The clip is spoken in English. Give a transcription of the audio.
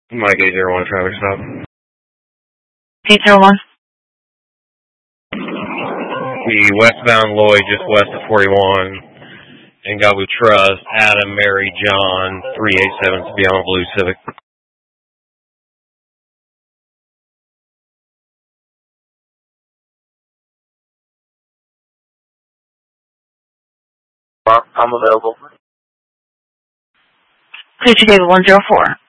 Mike 801 traffic stop. 801. The westbound Lloyd just west of 41 and Gabu Trust, Adam, Mary, John, 387 to be on a blue Civic. I'm available. Clear to David 104.